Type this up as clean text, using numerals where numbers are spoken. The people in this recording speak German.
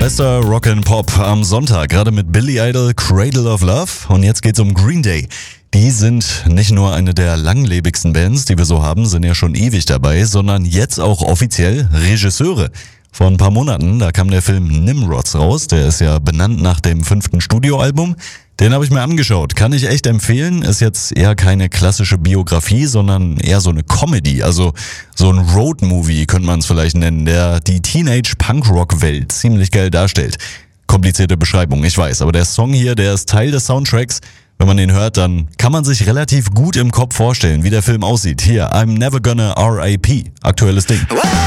Bester Rock'n'Pop am Sonntag, gerade mit Billy Idol, Cradle of Love. Und jetzt geht's um Green Day. Die sind nicht nur eine der langlebigsten Bands, die wir so haben, sind ja schon ewig dabei, sondern jetzt auch offiziell Regisseure. Vor ein paar Monaten, da kam der Film Nimrods raus, der ist ja benannt nach dem 5. Studioalbum. Den habe ich mir angeschaut, kann ich echt empfehlen, ist jetzt eher keine klassische Biografie, sondern eher so eine Comedy, also so ein Road-Movie könnte man es vielleicht nennen, der die Teenage-Punk-Rock-Welt ziemlich geil darstellt. Komplizierte Beschreibung, ich weiß, aber der Song hier, der ist Teil des Soundtracks. Wenn man den hört, dann kann man sich relativ gut im Kopf vorstellen, wie der Film aussieht. Hier, I'm Never Gonna R.I.P., aktuelles Ding.